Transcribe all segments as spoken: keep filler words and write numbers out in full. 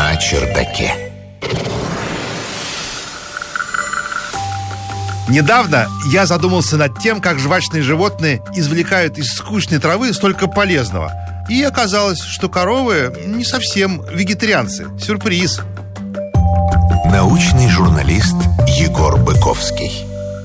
на чердаке. Недавно я задумался над тем, как жвачные животные извлекают из скучной травы столько полезного. И оказалось, что коровы не совсем вегетарианцы. Сюрприз. Научный журналист Егор Быковский.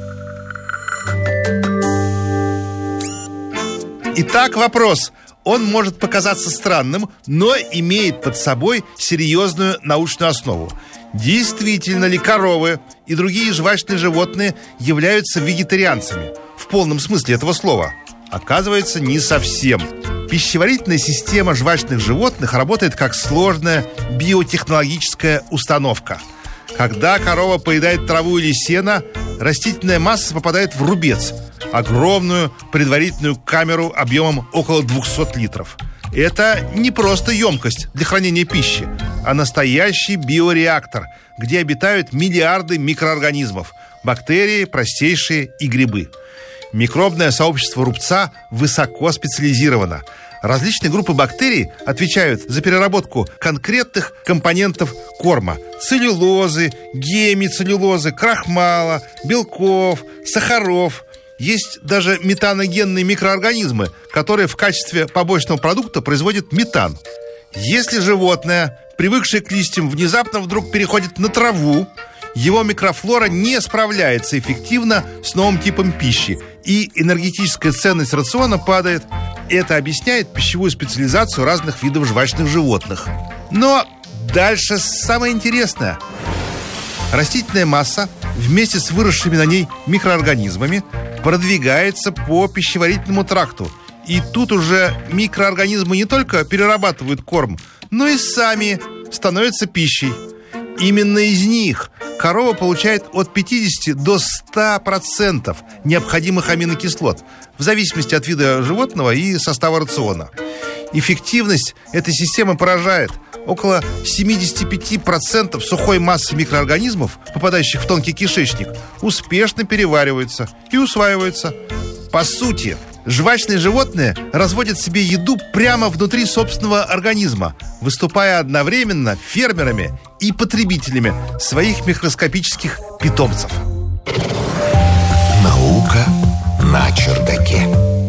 Итак, вопрос. Он может показаться странным, но имеет под собой серьезную научную основу. Действительно ли коровы и другие жвачные животные являются вегетарианцами в полном смысле этого слова? Оказывается, не совсем. Пищеварительная система жвачных животных работает как сложная биотехнологическая установка. Когда корова поедает траву или сено, растительная масса попадает в рубец, огромную предварительную камеру объемом около двухсот литров. Это не просто емкость для хранения пищи, а настоящий биореактор, где обитают миллиарды микроорганизмов, бактерии, простейшие и грибы. Микробное сообщество рубца высоко специализировано. Различные группы бактерий отвечают за переработку конкретных компонентов корма: целлюлозы, гемицеллюлозы, крахмала, белков, сахаров. Есть даже метаногенные микроорганизмы, которые в качестве побочного продукта производят метан. Если животное, привыкшее к листьям, внезапно вдруг переходит на траву, его микрофлора не справляется эффективно с новым типом пищи, и энергетическая ценность рациона падает. Это объясняет пищевую специализацию разных видов жвачных животных. Но дальше самое интересное. Растительная масса вместе с выросшими на ней микроорганизмами продвигается по пищеварительному тракту. И тут уже микроорганизмы не только перерабатывают корм, но и сами становятся пищей. Именно из них корова получает от пятидесяти до ста процентов необходимых аминокислот, в зависимости от вида животного и состава рациона. Эффективность этой системы поражает. Около семьдесят пять процентов сухой массы микроорганизмов, попадающих в тонкий кишечник, успешно перевариваются и усваиваются. По сути, жвачные животные разводят себе еду прямо внутри собственного организма, выступая одновременно фермерами и потребителями своих микроскопических питомцев. Наука на чердаке.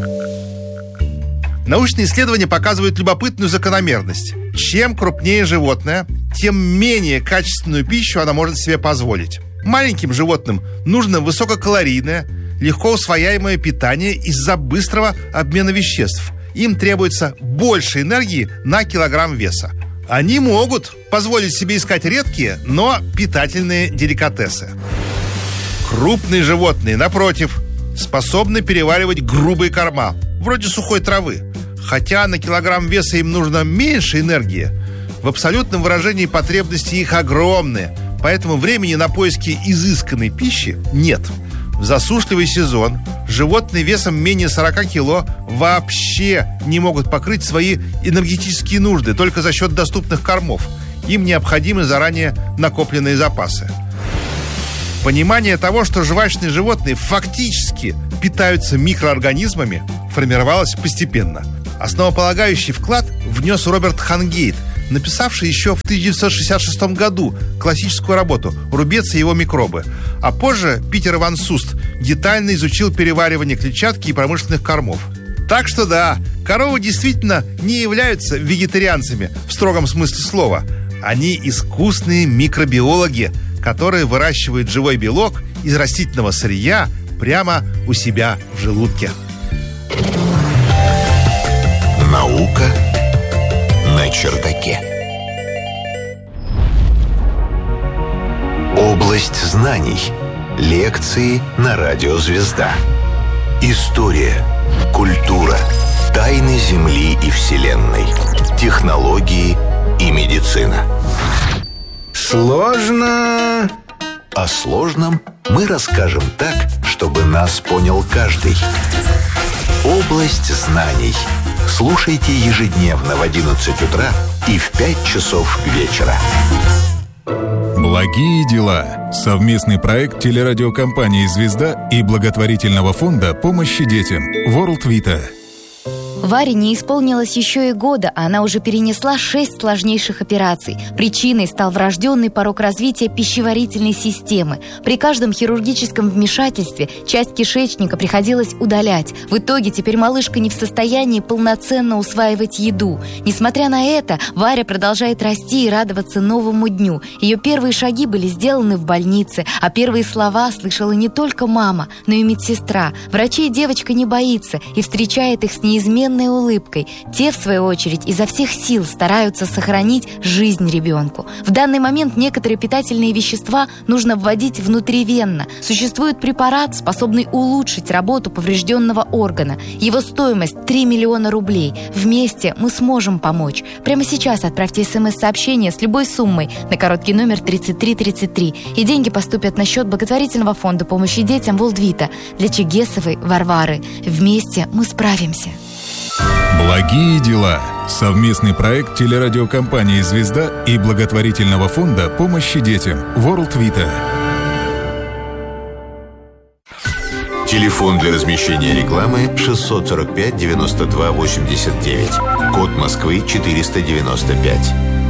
Научные исследования показывают любопытную закономерность. Чем крупнее животное, тем менее качественную пищу она может себе позволить. Маленьким животным нужно высококалорийное, легко усвояемое питание из-за быстрого обмена веществ. Им требуется больше энергии на килограмм веса. Они могут позволить себе искать редкие, но питательные деликатесы. Крупные животные, напротив, способны переваривать грубые корма, вроде сухой травы. Хотя на килограмм веса им нужно меньше энергии, в абсолютном выражении потребности их огромные, поэтому времени на поиски изысканной пищи нет. В засушливый сезон животные весом менее сорока кило вообще не могут покрыть свои энергетические нужды только за счет доступных кормов. Им необходимы заранее накопленные запасы. Понимание того, что жвачные животные фактически питаются микроорганизмами, формировалось постепенно. Основополагающий вклад внес Роберт Хангейт, написавший еще в тысяча девятьсот шестьдесят шестом году классическую работу «Рубец и его микробы». А позже Питер Ван Суст детально изучил переваривание клетчатки и промышленных кормов. Так что да, коровы действительно не являются вегетарианцами в строгом смысле слова. Они искусные микробиологи, которые выращивают живой белок из растительного сырья прямо у себя в желудке. Наука на чердаке. Область знаний. Лекции на радио «Звезда». История, культура, тайны Земли и Вселенной, технологии и медицина. Сложно. О сложном мы расскажем так, чтобы нас понял каждый. Область знаний. Слушайте ежедневно в одиннадцать утра и в пять часов вечера. Благие дела. Совместный проект телерадиокомпании «Звезда» и благотворительного фонда помощи детям World Vita. Варе не исполнилось еще и года, а она уже перенесла шесть сложнейших операций. Причиной стал врожденный порок развития пищеварительной системы. При каждом хирургическом вмешательстве часть кишечника приходилось удалять. В итоге теперь малышка не в состоянии полноценно усваивать еду. Несмотря на это, Варя продолжает расти и радоваться новому дню. Ее первые шаги были сделаны в больнице, а первые слова слышала не только мама, но и медсестра. Врачей девочка не боится и встречает их с неизменной улыбкой. Те, в свою очередь, изо всех сил стараются сохранить жизнь ребенку. В данный момент некоторые питательные вещества нужно вводить внутривенно. Существует препарат, способный улучшить работу поврежденного органа. Его стоимость три миллиона рублей. Вместе мы сможем помочь. Прямо сейчас отправьте смс-сообщение с любой суммой на короткий номер тридцать три тридцать три, и деньги поступят на счет благотворительного фонда помощи детям Волдвита для Чегесовой Варвары. Вместе мы справимся. Благие дела. Совместный проект телерадиокомпании «Звезда» и благотворительного фонда помощи детям World Vita. Телефон для размещения рекламы шестьсот сорок пять девяносто два восемьдесят девять. Код Москвы четыреста девяносто пять.